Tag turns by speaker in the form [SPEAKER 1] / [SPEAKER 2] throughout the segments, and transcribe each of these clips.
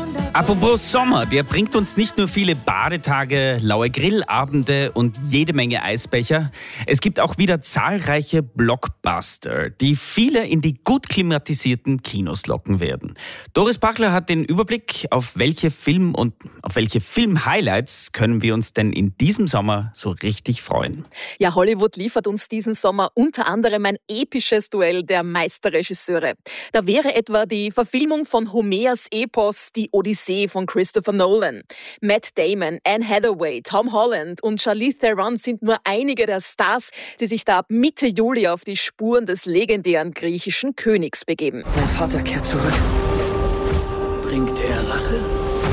[SPEAKER 1] Apropos Sommer, der bringt uns nicht nur viele Badetage, laue Grillabende und jede Menge Eisbecher. Es gibt auch wieder zahlreiche Blockbuster, die viele in die gut klimatisierten Kinos locken werden. Doris Bachler hat den Überblick, auf welche Film-Highlights können wir uns denn in diesem Sommer so richtig freuen.
[SPEAKER 2] Ja, Hollywood liefert uns diesen Sommer unter anderem ein episches Duell der Meisterregisseure. Da wäre etwa die Verfilmung von Homers Epos Die Odyssee von Christopher Nolan. Matt Damon, Anne Hathaway, Tom Holland und Charlize Theron sind nur einige der Stars, die sich da ab Mitte Juli auf die Spuren des legendären griechischen Königs begeben.
[SPEAKER 3] Mein Vater kehrt zurück.
[SPEAKER 4] Bringt er Rache?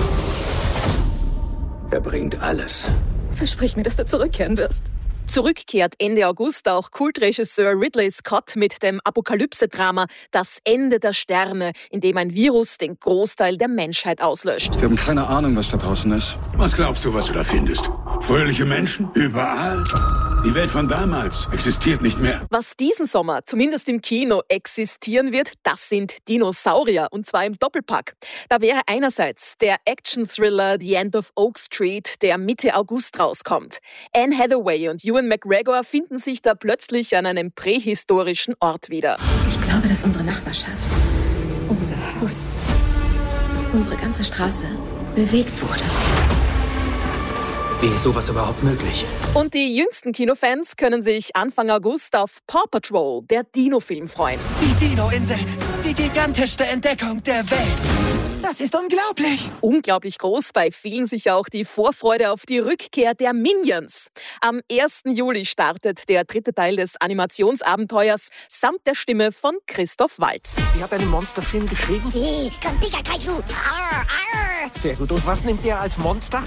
[SPEAKER 4] Er bringt alles.
[SPEAKER 3] Versprich mir, dass du zurückkehren wirst.
[SPEAKER 2] Zurückkehrt Ende August auch Kultregisseur Ridley Scott mit dem Apokalypse-Drama Das Ende der Sterne, in dem ein Virus den Großteil der Menschheit auslöscht.
[SPEAKER 5] Wir haben keine Ahnung, was da draußen ist.
[SPEAKER 6] Was glaubst du, was du da findest? Fröhliche Menschen? Überall? Die Welt von damals existiert nicht mehr.
[SPEAKER 2] Was diesen Sommer, zumindest im Kino, existieren wird, das sind Dinosaurier, und zwar im Doppelpack. Da wäre einerseits der Action-Thriller The End of Oak Street, der Mitte August rauskommt. Anne Hathaway und Ewan McGregor finden sich da plötzlich an einem prähistorischen Ort wieder.
[SPEAKER 3] Ich glaube, dass unsere Nachbarschaft, unser Haus, unsere ganze Straße bewegt wurde.
[SPEAKER 4] Wie ist sowas überhaupt möglich?
[SPEAKER 2] Und die jüngsten Kinofans können sich Anfang August auf Paw Patrol, der Dino-Film, freuen.
[SPEAKER 7] Die Dino-Insel, die gigantischste Entdeckung der Welt. Das ist unglaublich.
[SPEAKER 2] Unglaublich groß bei vielen sicher auch die Vorfreude auf die Rückkehr der Minions. Am 1. Juli startet der 3. Teil des Animationsabenteuers samt der Stimme von Christoph Waltz.
[SPEAKER 7] Die hat einen Monsterfilm geschrieben?
[SPEAKER 8] Sí, con Pikachu. Arr, arr.
[SPEAKER 7] Sehr gut. Und was nimmt er als Monster?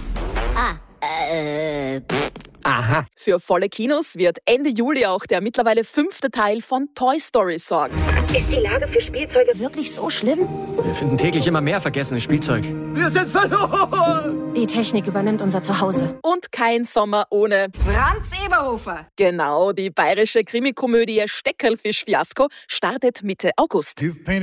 [SPEAKER 7] Aha.
[SPEAKER 2] Für volle Kinos wird Ende Juli auch der mittlerweile 5. Teil von Toy Story sorgen.
[SPEAKER 8] Ist die Lage für Spielzeuge wirklich so schlimm?
[SPEAKER 4] Wir finden täglich immer mehr vergessenes Spielzeug.
[SPEAKER 7] Wir sind verloren.
[SPEAKER 3] Die Technik übernimmt unser Zuhause.
[SPEAKER 2] Und kein Sommer ohne
[SPEAKER 9] Franz Eberhofer.
[SPEAKER 2] Genau, die bayerische Krimikomödie Steckerlfisch-Fiasko startet Mitte August.